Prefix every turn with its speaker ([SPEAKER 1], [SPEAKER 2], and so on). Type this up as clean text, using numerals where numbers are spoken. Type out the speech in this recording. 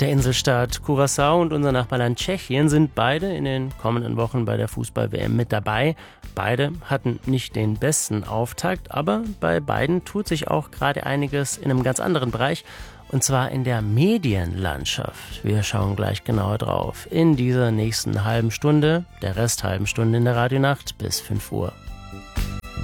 [SPEAKER 1] Der Inselstaat Curaçao und unser Nachbarland Tschechien sind beide in den kommenden Wochen bei der Fußball-WM mit dabei. Beide hatten nicht den besten Auftakt, aber bei beiden tut sich auch gerade einiges in einem ganz anderen Bereich, und zwar in der Medienlandschaft. Wir schauen gleich genauer drauf in dieser nächsten halben Stunde, der Rest halben Stunde in der Radionacht bis 5 Uhr.